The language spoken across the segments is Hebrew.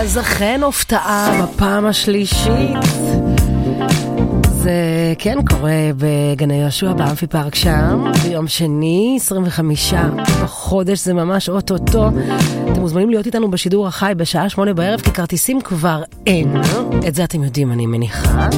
אז אכן הפתעה בפעם השלישית. זה כן קורה בגני יהושע באמפי פארק שם, ביום שני, 25 בחודש, זה ממש אוטוטו. אתם מוזמנים להיות איתנו בשידור החי בשעה 8 בערב, כי כרטיסים כבר אין. את זה אתם יודעים, אני מניחה.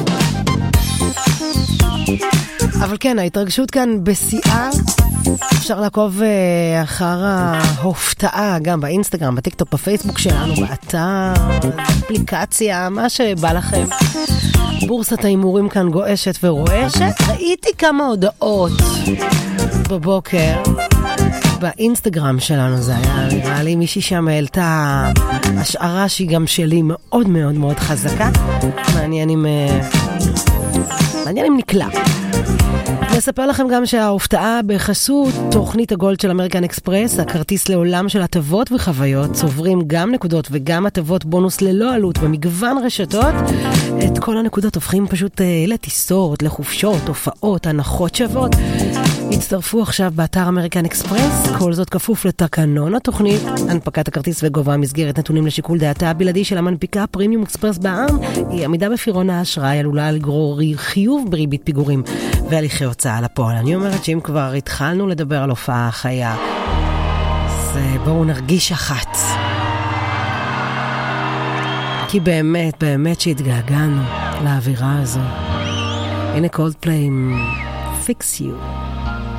אבל כן, ההתרגשות כאן בשיאה. אפשר לעקוב אחר ההופתעה גם באינסטגרם, בטיקטוק, בפייסבוק שלנו, באתר, אפליקציה, מה שבא לכם. בורסת האימורים כאן גועשת ורועשת. ראיתי כמה הודעות בבוקר באינסטגרם שלנו, זה היה נראה לי מישהי שם העלתה השערה שהיא גם שלי מאוד מאוד מאוד חזקה. מעניין אם נקלע. נספר לכם גם שההופתעה בחסות תוכנית הגולד של אמריקן אקספרס, הכרטיס לעולם של הטבות וחוויות, צוברים גם נקודות וגם הטבות בונוס ללא עלות במגוון רשתות. את כל הנקודות הופכים פשוט לטיסות, לחופשות, הופעות, הנחות שוות. הצטרפו עכשיו באתר אמריקן אקספרס, כל זאת כפוף לתקנון התוכנית. הנפקת הכרטיס וגובה מסגרת נתונים לשיקול דעתה הבלעדי של המנפיקה פרימיום אקספרס בע"מ. היא עמידה בפירעון האשראי עלולה לגרור חיוב בריבית פיגורים והליכי הוצאה לפועל. אני אומרת שאם כבר התחלנו לדבר על הופעה חיה, אז בואו נרגיש אחת. כי באמת שהתגעגענו לאווירה הזו. הנה קולדפליי עם Fix You.